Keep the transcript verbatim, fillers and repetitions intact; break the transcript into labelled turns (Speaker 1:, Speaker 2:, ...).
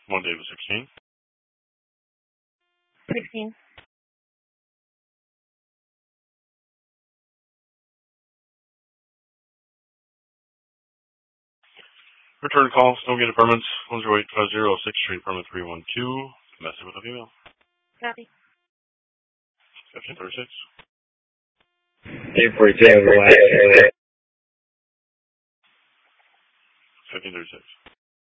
Speaker 1: One Davis sixteen.
Speaker 2: sixteen.
Speaker 1: Return call, Stonegate Apartments, one zero eight five zero sixth Street, apartment three one two. Message with a female.
Speaker 2: Copy.
Speaker 1: fifteen thirty-six.
Speaker 3: eight forty-two, relax.
Speaker 1: fifteen thirty-six.